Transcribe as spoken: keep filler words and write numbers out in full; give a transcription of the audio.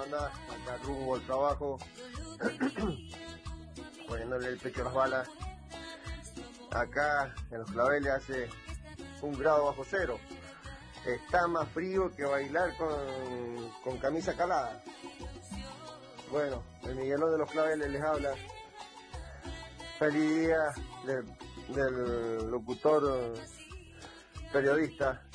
anda? Acá rumbo al trabajo, poniéndole el pecho a las balas. Acá en los Claveles hace un grado bajo cero. Está más frío que bailar con, con camisa calada. Bueno, el Miguelón de los Claveles les habla. Feliz día del, del locutor periodista